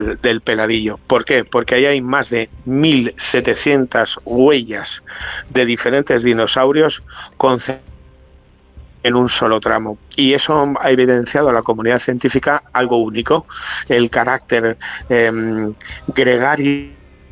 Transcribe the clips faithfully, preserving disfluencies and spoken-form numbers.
del Peladillo. ¿Por qué? Porque ahí hay más de mil setecientas huellas de diferentes dinosaurios concentradas en un solo tramo. Y eso ha evidenciado a la comunidad científica algo único, el carácter eh, gregario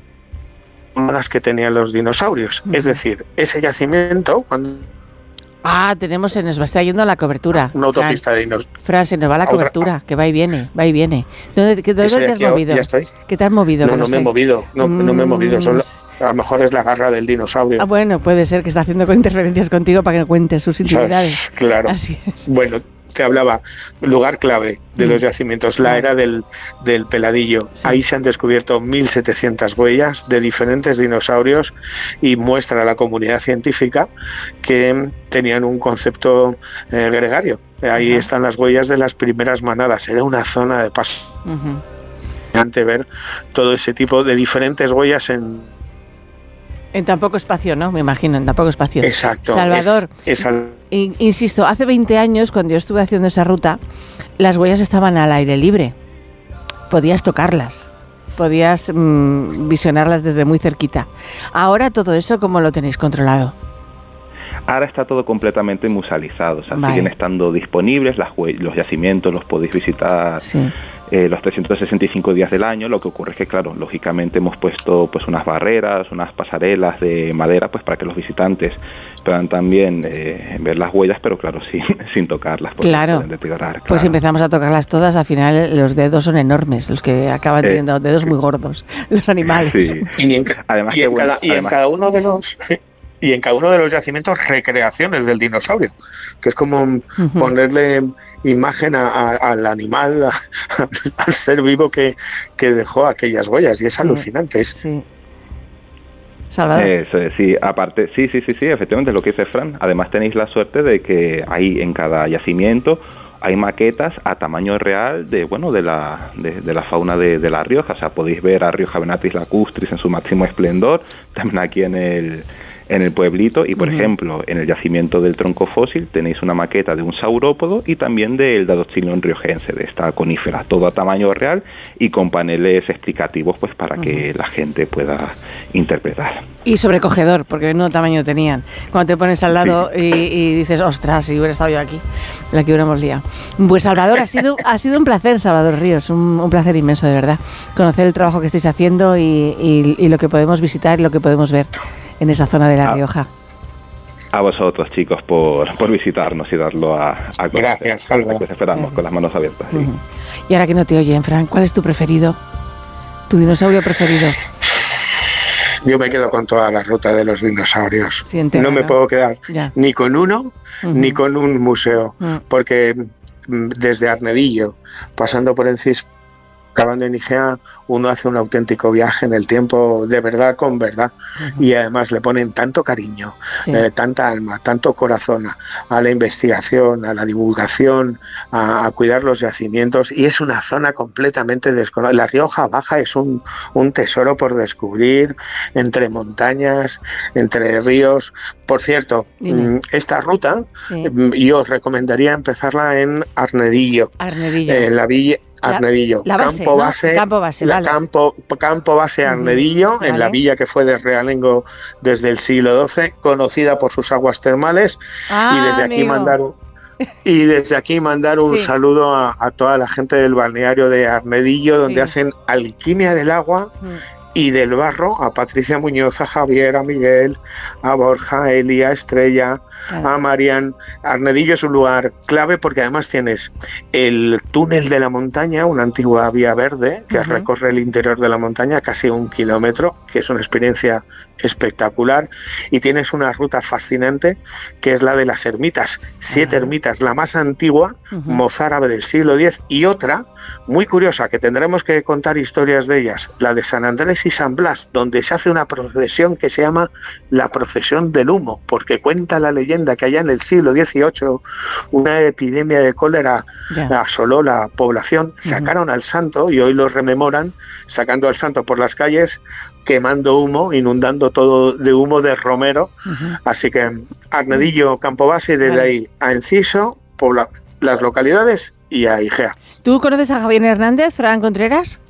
que tenían los dinosaurios. Uh-huh. Es decir, ese yacimiento, cuando... Ah, tenemos, se nos va, está yendo la cobertura. Una autopista Fran, de dinosaurios. Fran, se nos va la cobertura, otra... que va y viene, va y viene. ¿Dónde, dónde te has movido? Ya estoy. ¿Qué te has movido? No, no, no me he movido, no, mm, no me he movido, solo... A lo mejor es la garra del dinosaurio. Ah, bueno, puede ser que está haciendo interferencias contigo para que cuentes sus intimidades. Claro. Así es. Bueno, te hablaba, lugar clave de mm. los yacimientos, la era del, del Peladillo. Sí. Ahí se han descubierto mil setecientas huellas de diferentes dinosaurios y muestra a la comunidad científica que tenían un concepto eh, gregario. Ahí uh-huh. están las huellas de las primeras manadas. Era una zona de paso. Uh-huh. Ante ver todo ese tipo de diferentes huellas en... En tan poco espacio, ¿no? Me imagino, en tan poco espacio. Exacto. Salvador, es, es al... in, insisto, hace veinte años, cuando yo estuve haciendo esa ruta, las huellas estaban al aire libre. Podías tocarlas, podías mmm, visionarlas desde muy cerquita. Ahora todo eso, ¿cómo lo tenéis controlado? Ahora está todo completamente musealizado, o sea, vale. siguen estando disponibles, las hue- los yacimientos los podéis visitar sí. eh, los trescientos sesenta y cinco días del año. Lo que ocurre es que, claro, lógicamente hemos puesto pues unas barreras, unas pasarelas de madera, pues para que los visitantes puedan también eh, ver las huellas, pero claro, sin, sin tocarlas. Claro. Claro, pues empezamos a tocarlas todas, al final los dedos son enormes, los que acaban eh, teniendo dedos muy gordos, los animales. Sí. Y en, además y en, bueno, cada, y además, en cada uno de los... Y en cada uno de los yacimientos recreaciones del dinosaurio, que es como uh-huh. ponerle imagen a, a, al animal, a, a, al ser vivo que, que dejó aquellas huellas, y es sí, alucinante. Sí. Salvador. Eso, sí, aparte, sí, sí, sí, sí, efectivamente, lo que dice Fran. Además tenéis la suerte de que hay en cada yacimiento hay maquetas a tamaño real de bueno de la de, de la fauna de, de La Rioja. O sea, podéis ver a Rioja venatis lacustris en su máximo esplendor, también aquí en el en el pueblito, y por uh-huh. ejemplo, en el yacimiento del tronco fósil tenéis una maqueta de un saurópodo y también del Dadoxylon riojense, de esta conífera, todo a tamaño real y con paneles explicativos pues para uh-huh. que la gente pueda interpretar. Y sobrecogedor, porque no tamaño tenían. Cuando te pones al lado sí. y, y dices, ostras, si hubiera estado yo aquí, la que hubiéramos liado. Pues Salvador, ha sido ha sido un placer, Salvador Ríos, un, un placer inmenso, de verdad, conocer el trabajo que estáis haciendo y, y, y lo que podemos visitar y lo que podemos ver en esa zona de La Rioja. A vosotros, chicos, por, por visitarnos y darlo a, a conocer. Gracias, Salva. Pues esperamos Gracias. Con las manos abiertas. ¿Sí? Uh-huh. Y ahora que no te oyen, Fran, ¿cuál es tu preferido? ¿Tu dinosaurio preferido? Yo me quedo con toda la ruta de los dinosaurios. Sí, entera, no me ¿no? puedo quedar ya. ni con uno, uh-huh. ni con un museo, uh-huh. porque desde Arnedillo, pasando por Encis, acabando en Igea, uno hace un auténtico viaje en el tiempo, de verdad con verdad, uh-huh. y además le ponen tanto cariño, sí. eh, tanta alma, tanto corazón a, a la investigación, a la divulgación, a, a cuidar los yacimientos, y es una zona completamente desconocida. La Rioja Baja es un, un tesoro por descubrir, entre montañas, entre ríos. Por cierto, Dime. esta ruta sí. yo os recomendaría empezarla en Arnedillo, Arnedillo. en la villa Arnedillo, la, la base, campo, ¿no? base, campo base, la vale. campo, campo base Arnedillo, uh-huh. en vale. la villa que fue de Realengo desde el siglo doce, conocida por sus aguas termales, ah, y desde aquí amigo. mandar un, y desde aquí mandar un sí. saludo a, a toda la gente del balneario de Arnedillo, donde sí. hacen alquimia del agua uh-huh. y del barro, a Patricia Muñoz, a Javier, a Miguel, a Borja, a Elia, a Estrella, claro. a Marian. Arnedillo es un lugar clave porque además tienes el túnel de la montaña, una antigua vía verde que uh-huh. recorre el interior de la montaña, casi un kilómetro, que es una experiencia espectacular, y tienes una ruta fascinante que es la de las ermitas, siete uh-huh. ermitas, la más antigua, uh-huh. mozárabe del siglo diez, y otra muy curiosa que tendremos que contar historias de ellas, la de San Andrés y San Blas, donde se hace una procesión que se llama la procesión del humo, porque cuenta la leyenda que allá en el siglo dieciocho una epidemia de cólera yeah. asoló la población, sacaron uh-huh. al santo y hoy lo rememoran, sacando al santo por las calles, quemando humo, inundando todo de humo de romero, uh-huh. así que Arnedillo, Campo Base, y desde vale. ahí a Enciso, Pobla, las localidades y a Igea. ¿Tú conoces a Javier Hernández, Fran Contreras?